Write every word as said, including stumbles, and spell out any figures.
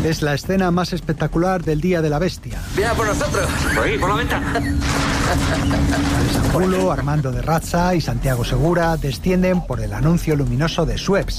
Es la escena más espectacular del Día de la Bestia. ¡Viene por nosotros! ¡Ahí, por la ventana! Alex Angulo, Armando de Razza y Santiago Segura descienden por el anuncio luminoso de Schweppes.